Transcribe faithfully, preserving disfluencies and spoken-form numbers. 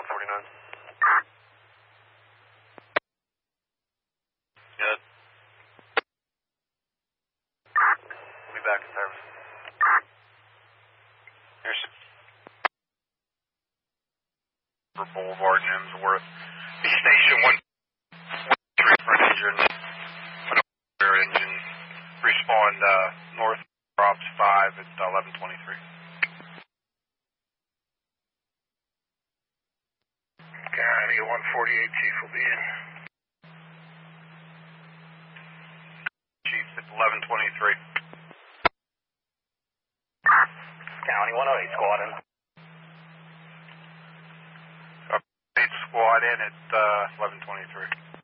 forty-nine. Good. We'll be back in service. Here's for Boulevard in Emsworth. The station one three for an engine. An engine. Respond uh, north props five at eleven twenty-three. County one forty-eight, Chief will be in. Chief at eleven twenty-three. County one oh eight, squad in. eight squad in at uh, eleven twenty-three.